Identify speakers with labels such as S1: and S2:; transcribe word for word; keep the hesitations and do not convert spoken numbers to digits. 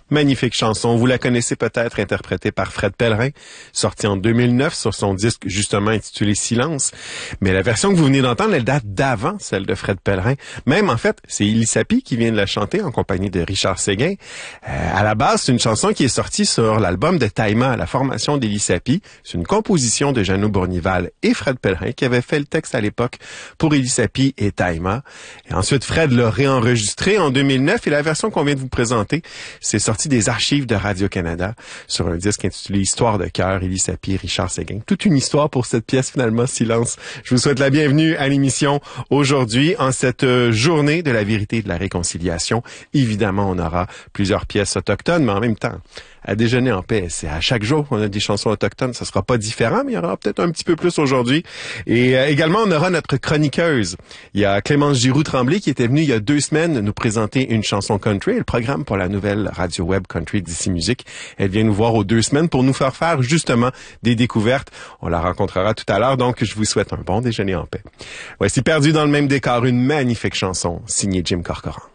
S1: Magnifique chanson, vous la connaissez peut-être, interprétée par Fred Pellerin, sortie en deux mille neuf sur son disque justement intitulé Silence. Mais la version que vous venez d'entendre, elle date d'avant celle de Fred Pellerin. Même en fait, c'est Élie Sapi qui vient de la chanter en compagnie de Richard Séguin. Euh, à la base, c'est une chanson qui est sortie sur l'album de Taïma, la formation d'Élie Sapi. C'est une composition de Jeannot Bournival et Fred Pellerin qui avait fait le texte à l'époque pour Élie Sapi et Taïma. Et ensuite, Fred l'a réenregistré en deux mille neuf et la version qu'on vient de vous présenter, c'est sorti des archives de Radio-Canada sur un disque intitulé Histoire de cœur, Élie Sapi et Richard Séguin. Toute une histoire pour cette pièce finalement, Silence. Je vous souhaite la bienvenue à l'émission aujourd'hui en cette journée de la vérité et de la réconciliation. Évidemment, on aura plusieurs pièces autochtones, mais en même temps, à déjeuner en paix, c'est à chaque jour qu'on a des chansons autochtones. Ça sera pas différent, mais il y en aura peut-être un petit peu plus aujourd'hui. Et euh, également, on aura notre chroniqueuse. Il y a Clémence Giroux-Tremblay qui était venue il y a deux semaines nous présenter une chanson country, le programme pour la nouvelle radio web country d'Ici Musique. Elle vient nous voir aux deux semaines pour nous faire faire justement des découvertes. On la rencontrera tout à l'heure, donc je vous souhaite un bon déjeuner en paix. Voici Perdu dans le même décor, une magnifique chanson signée Jim Corcoran.